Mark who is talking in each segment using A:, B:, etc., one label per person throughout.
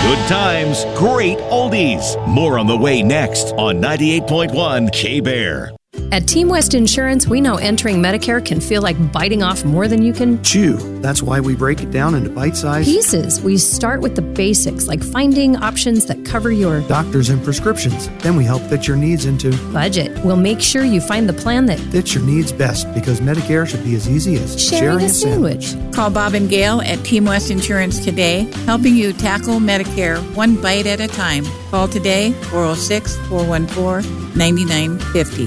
A: Good times, great oldies. More on the way next on 98.1 K-Bear.
B: At Team West Insurance, we know entering Medicare can feel like biting off more than you can
C: chew. That's why we break it down into bite-sized
B: pieces. We start with the basics, like finding options that cover your
C: doctors and prescriptions. Then we help fit your needs into
B: budget. We'll make sure you find the plan that
C: fits your needs best, because Medicare should be as easy as sharing a sandwich.
D: Call Bob and Gail at Team West Insurance today, helping you tackle Medicare one bite at a time. Call today, 406-414-9950.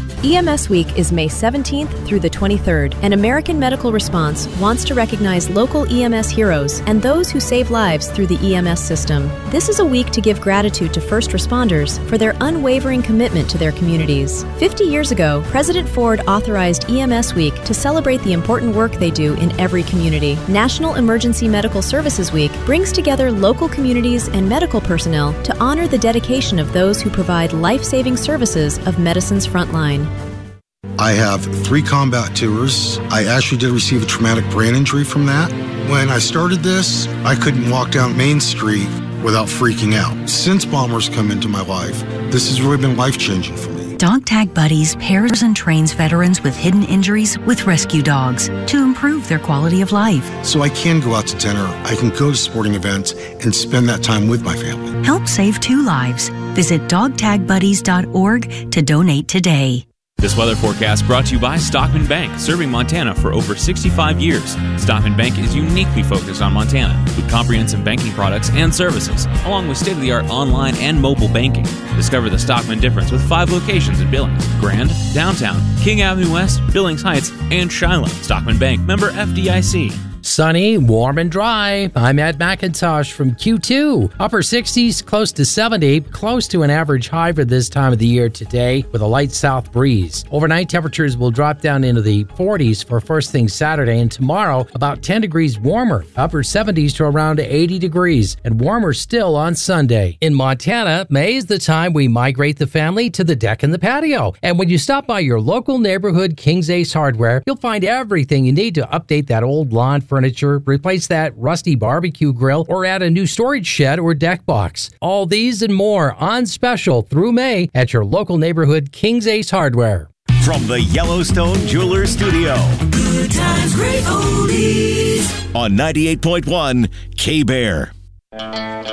E: EMS Week is May 17th through the 23rd, and American Medical Response wants to recognize local EMS heroes and those who save lives through the EMS system. This is a week to give gratitude to first responders for their unwavering commitment to their communities. 50 years ago, President Ford authorized EMS Week to celebrate the important work they do in every community. National Emergency Medical Services Week brings together local communities and medical personnel to honor the dedication of those who provide life-saving services of medicine's frontline.
F: I have 3 combat tours. I actually did receive a traumatic brain injury from that. When I started this, I couldn't walk down Main Street without freaking out. Since bombers come into my life, this has really been life-changing for me.
G: Dog Tag Buddies pairs and trains veterans with hidden injuries with rescue dogs to improve their quality of life.
F: So I can go out to dinner, I can go to sporting events, and spend that time with my family.
G: Help save 2 lives. Visit dogtagbuddies.org to donate today.
H: This weather forecast brought to you by Stockman Bank, serving Montana for over 65 years. Stockman Bank is uniquely focused on Montana with comprehensive banking products and services, along with state-of-the-art online and mobile banking. Discover the Stockman difference with 5 locations in Billings: Grand, Downtown, King Avenue West, Billings Heights, and Shiloh. Stockman Bank, member FDIC.
I: Sunny, warm, and dry. I'm Ed McIntosh from Q2. Upper 60s, close to 70, close to an average high for this time of the year today with a light south breeze. Overnight temperatures will drop down into the 40s for first thing Saturday, and tomorrow about 10 degrees warmer. Upper 70s to around 80 degrees and warmer still on Sunday. In Montana, May is the time we migrate the family to the deck and the patio. And when you stop by your local neighborhood King's Ace Hardware, you'll find everything you need to update that old lawn furniture, replace that rusty barbecue grill, or add a new storage shed or deck box. All these and more on special through May at your local neighborhood King's Ace Hardware.
A: From the Yellowstone Jewelers Studio.
J: Good times, great oldies.
A: On 98.1 K-Bear.